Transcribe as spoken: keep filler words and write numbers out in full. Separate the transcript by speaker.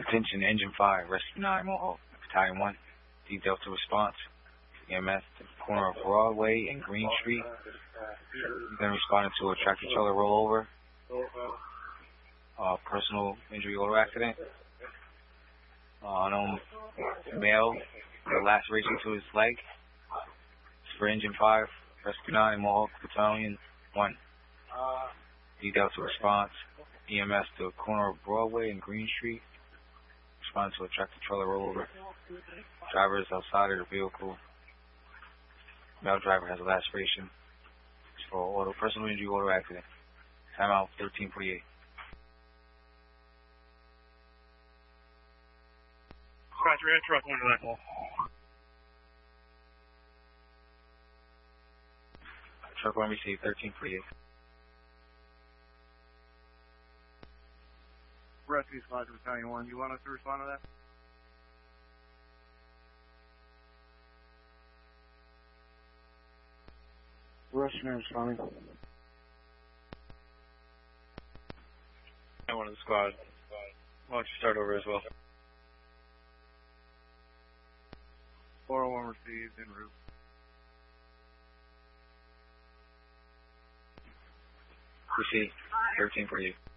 Speaker 1: Attention, Engine five, Rescue nine Mohawk, Battalion one, details to response, E M S, to the corner of Broadway and Green Street. Then responding to a tractor trailer rollover, uh, personal injury auto accident, uh, unknown male, the laceration to his leg. It's for Engine five, Rescue nine Mohawk, Battalion one, details to response, E M S to the corner of Broadway and Green Street. Responding to a tractor trailer rollover. Driver is outside of the vehicle. Male driver has a laceration. It's for auto personal injury auto accident. Timeout thirteen forty-eight.
Speaker 2: Roger, air truck one to that wall.
Speaker 1: Truck one received thirteen forty-eight.
Speaker 2: Rescue Squad Battalion one, you want us to respond to that?
Speaker 3: Rescue responding.
Speaker 2: I one of the squad. Why don't you start over as well? four oh one received en route.
Speaker 1: Received thirteen forty-eight.